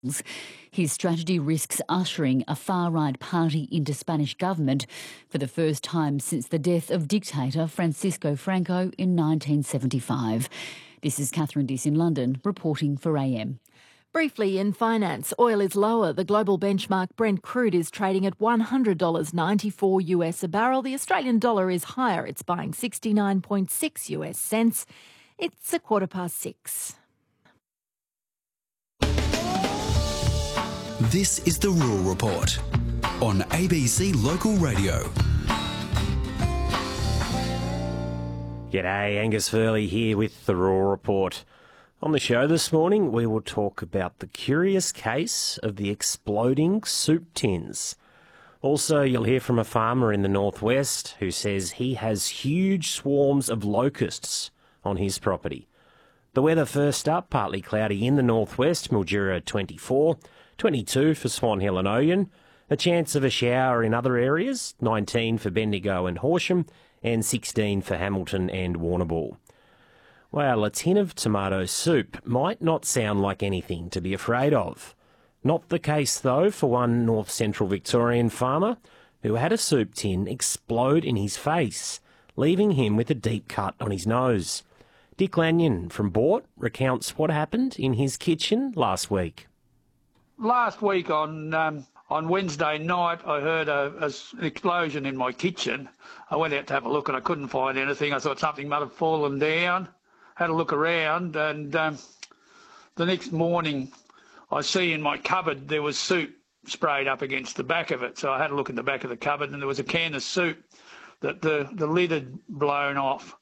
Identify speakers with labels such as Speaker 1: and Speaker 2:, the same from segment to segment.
Speaker 1: His strategy risks ushering a far-right party into Spanish government for the first time since the death of dictator Francisco Franco in 1975. This is Catherine Diss in London, reporting for AM.
Speaker 2: Briefly, in finance, oil is lower. The global benchmark Brent crude is trading at $100.94 US a barrel. The Australian dollar is higher. It's buying 69.6 US cents. It's 6:15.
Speaker 3: This is the Rural Report on ABC Local Radio.
Speaker 4: G'day, Angus Furley here with the Rural Report. On the show this morning, we will talk about the curious case of the exploding soup tins. Also, you'll hear from a farmer in the northwest who says he has huge swarms of locusts on his property. The weather first up, partly cloudy in the northwest, Mildura 24, 22 for Swan Hill and Oyen, a chance of a shower in other areas, 19 for Bendigo and Horsham, and 16 for Hamilton and Warrnambool. Well, a tin of tomato soup might not sound like anything to be afraid of. Not the case, though, for one north-central Victorian farmer who had a soup tin explode in his face, leaving him with a deep cut on his nose. Dick Lanyon from Boort recounts what happened in his kitchen last week.
Speaker 5: Last week on Wednesday night, I heard an explosion in my kitchen. I went out to have a look and I couldn't find anything. I thought something might have fallen down. Had a look around, and the next morning I see in my cupboard there was soup sprayed up against the back of it. So I had a look in the back of the cupboard and there was a can of soup that the lid had blown off.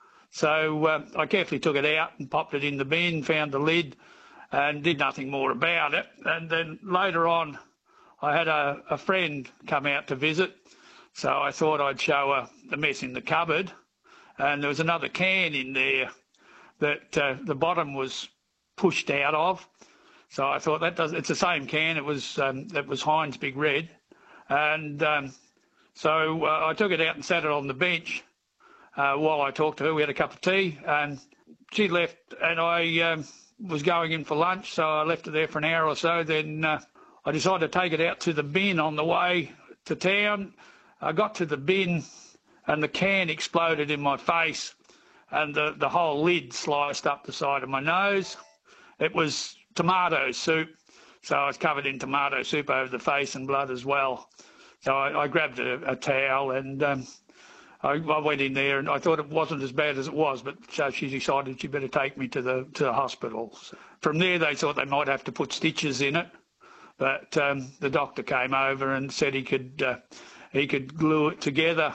Speaker 5: So I carefully took it out and popped it in the bin, found the lid, and did nothing more about it. And then later on, I had a friend come out to visit, so I thought I'd show her the mess in the cupboard. And there was another can in there that the bottom was pushed out of. So I thought it's the same can. It was Heinz Big Red. And so I took it out and sat it on the bench while I talked to her. We had a cup of tea, and she left, and I was going in for lunch, so I left it there for an hour or so. Then I decided to take it out to the bin on the way to town. I got to the bin and the can exploded in my face, and the whole lid sliced up the side of my nose. It was tomato soup, so I was covered in tomato soup over the face and blood as well. So I grabbed a towel and I went in there, and I thought it wasn't as bad as it was, but so she decided she better take me to the hospital. So from there, they thought they might have to put stitches in it, but the doctor came over and said he could glue it together.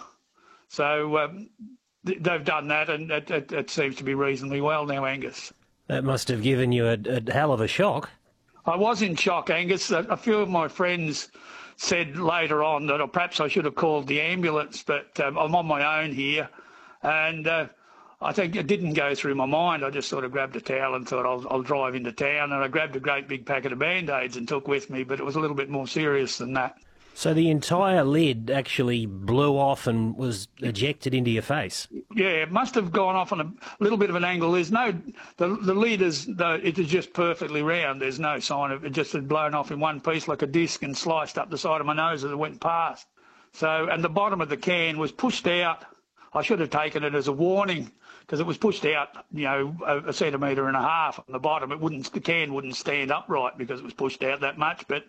Speaker 5: So they've done that, and it seems to be reasonably well now, Angus.
Speaker 4: That must have given you a hell of a shock.
Speaker 5: I was in shock, Angus. A few of my friends said later on that perhaps I should have called the ambulance, but I'm on my own here, and I think it didn't go through my mind. I just sort of grabbed a towel and thought I'll drive into town, and I grabbed a great big packet of Band-Aids and took with me, but it was a little bit more serious than that.
Speaker 4: So the entire lid actually blew off and was ejected into your face?
Speaker 5: Yeah, it must have gone off on a little bit of an angle. There's no, the lid is just perfectly round. There's no sign of it. Just had blown off in one piece like a disc and sliced up the side of my nose as it went past. So, and the bottom of the can was pushed out. I should have taken it as a warning, because it was pushed out, a centimetre and a half on the bottom. The can wouldn't stand upright because it was pushed out that much. But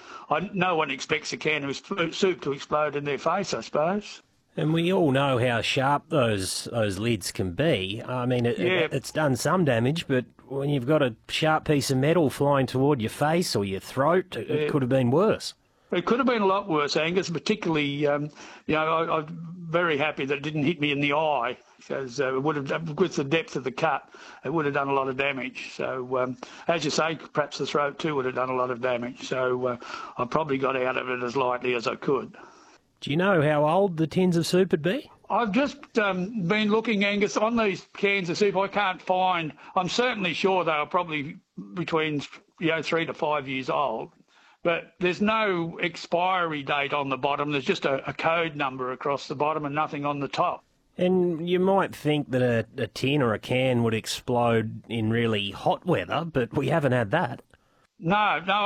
Speaker 5: no one expects a can of soup to explode in their face, I suppose.
Speaker 4: And we all know how sharp those lids can be. I mean, it's done some damage, but when you've got a sharp piece of metal flying toward your face or your throat, it could have been worse.
Speaker 5: It could have been a lot worse, Angus, particularly, I'm very happy that it didn't hit me in the eye, because it would have, with the depth of the cut, it would have done a lot of damage. So, as you say, perhaps the throat too would have done a lot of damage. So I probably got out of it as lightly as I could.
Speaker 4: Do you know how old the tins of soup would be?
Speaker 5: I've just been looking, Angus, on these cans of soup. I can't find. I'm certainly sure they are probably between 3 to 5 years old. But there's no expiry date on the bottom. There's just a code number across the bottom and nothing on the top.
Speaker 4: And you might think that a tin or a can would explode in really hot weather, but we haven't had that.
Speaker 5: No,